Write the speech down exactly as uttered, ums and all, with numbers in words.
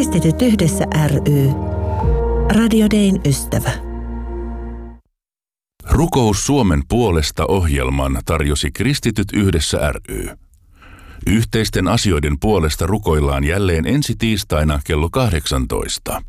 Kristityt yhdessä ry. Radio Dayn ystävä. Rukous Suomen puolesta -ohjelman tarjosi Kristityt yhdessä ry. Yhteisten asioiden puolesta rukoillaan jälleen ensi tiistaina kello kahdeksantoista.